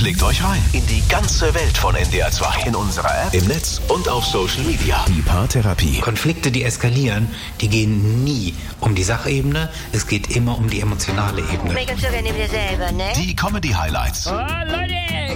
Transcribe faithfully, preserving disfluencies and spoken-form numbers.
Klickt euch rein in die ganze Welt von N D R zwei. In unserer App, im Netz und auf Social Media. Die Paartherapie. Konflikte, die eskalieren, die gehen nie um die Sachebene. Es geht immer um die emotionale Ebene. Die Comedy-Highlights. Oh, Leute!